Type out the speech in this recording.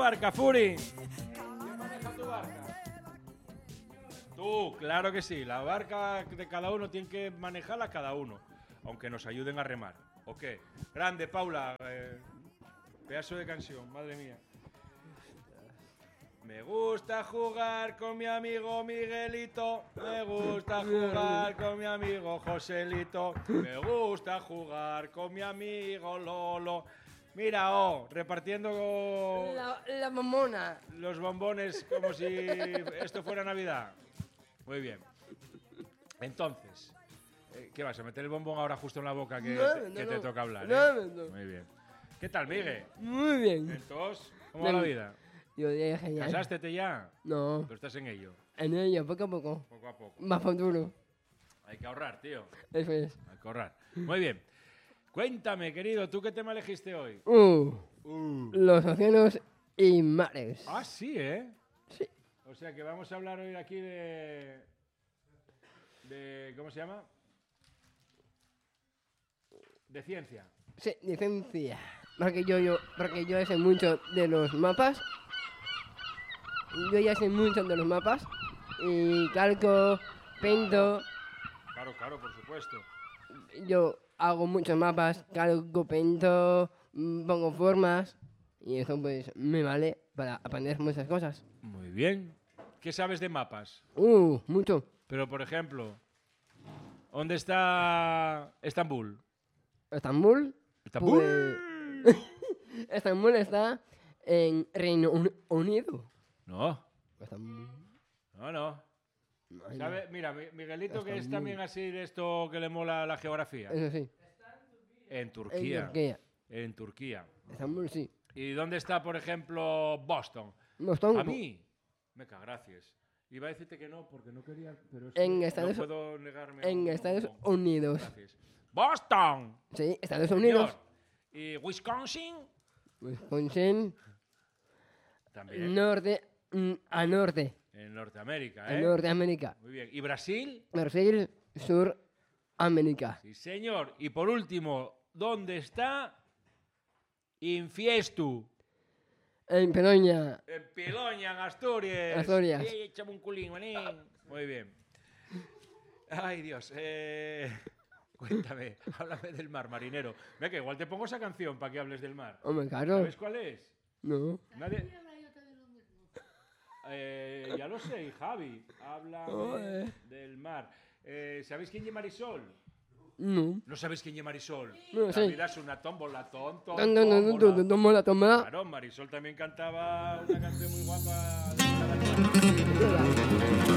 barca, Furi? ¿Quién maneja tu barca? Tú, claro que sí. La barca de cada uno tiene que manejarla cada uno, aunque nos ayuden a remar. ¿O qué? Grande, Paula. Pedazo de canción, madre mía. Me gusta jugar con mi amigo Miguelito. Me gusta jugar con mi amigo Joselito. Me gusta jugar con mi amigo Lolo. Mira, repartiendo La mamona. los bombones como si esto fuera Navidad. Muy bien. Entonces, ¿qué vas a meter el bombón ahora justo en la boca que te toca hablar? No. Muy bien. ¿Qué tal, Miguel? Muy bien. Entonces, ¿cómo va la vida? Yo diría genial. ¿Casástete ya? No. Pero estás en ello. En ello, poco a poco. Poco a poco. Más futuro. Hay que ahorrar, tío. Eso es. Hay que ahorrar. Muy bien. Cuéntame, querido, ¿tú qué tema elegiste hoy? Los océanos y mares. Ah, sí, ¿eh? Sí. O sea que vamos a hablar hoy aquí de ¿cómo se llama? De ciencia. Sí, licencia. Porque yo sé mucho de los mapas. Yo ya sé mucho de los mapas. Y calco, pinto. Claro, por supuesto. Yo hago muchos mapas, calco, pinto, pongo formas. Y eso pues me vale para aprender muchas cosas. Muy bien. ¿Qué sabes de mapas? Mucho. Pero, por ejemplo, ¿dónde está Estambul? ¿Estambul? ¿Estambul? Pues... Estambul está en Reino Unido. No. Estambul. No. Ay, ¿Sabe? Mira, Miguelito, que es Estambul. también así de esto que le mola la geografía. Eso sí. En Turquía. En Turquía. En Turquía. Estambul sí. ¿Y dónde está, por ejemplo, Boston? Boston. A mí, me cago, gracias. Iba a decirte que no, porque no quería, pero es En que Estados- no puedo negarme. a En un Estados bombón. Unidos. Gracias. ¡Boston! Sí, Estados Unidos. Señor. ¿Y Wisconsin? Wisconsin. También. Norte. A norte. En Norteamérica, A ¿eh? Norteamérica. Muy bien. ¿Y Brasil? Brasil, Suramérica. Sí, señor. Y por último, ¿dónde está Infiestu? En Peroña. En Piloña, en Asturias. Asturias. Sí, échame un culín, manín. Muy bien. Ay, Dios. Cuéntame, háblame del mar, marinero. Ve que igual te pongo esa canción para que hables del mar. Hombre, claro. ¿Sabes cuál es? No. Nadie... ya lo sé, Javi. Habla Joder. del mar. ¿Sabéis quién es Marisol? No. ¿No sabéis quién es Marisol? No La sé. vida es una tómbola, tonto. Toma la. Claro, Marisol también cantaba una canción muy guapa.